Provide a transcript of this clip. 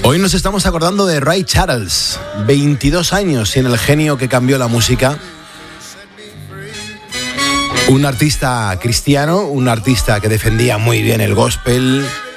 Hoy nos estamos acordando de Ray Charles, 22 años sin el genio que cambió la música. Un artista cristiano, un artista que defendía muy bien el gospel,